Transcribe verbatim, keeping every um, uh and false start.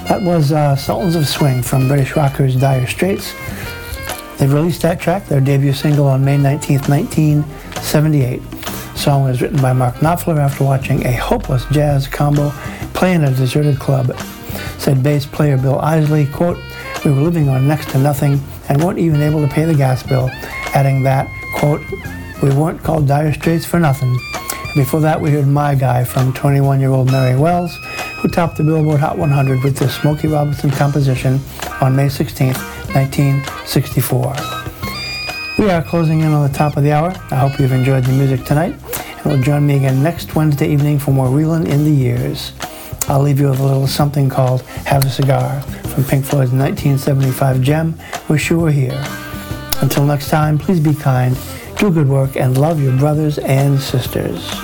That was uh, Sultans of Swing from British rockers Dire Straits. They released that track, their debut single, on May nineteenth, nineteen seventy-eight. The song was written by Mark Knopfler after watching a hopeless jazz combo play in a deserted club. Said bass player Bill Isley, quote, "We were living on next to nothing and weren't even able to pay the gas bill," adding that, quote, "We weren't called Dire Straits for nothing." Before that, we heard My Guy from twenty-one-year-old Mary Wells, who topped the Billboard Hot one hundred with this Smokey Robinson composition on May sixteenth, nineteen sixty-four. We are closing in on the top of the hour. I hope you've enjoyed the music tonight, and will join me again next Wednesday evening for more Reelin' in the Years. I'll leave you with a little something called Have a Cigar from Pink Floyd's nineteen seventy-five gem, Wish You Were Here. Until next time, please be kind, do good work, and love your brothers and sisters.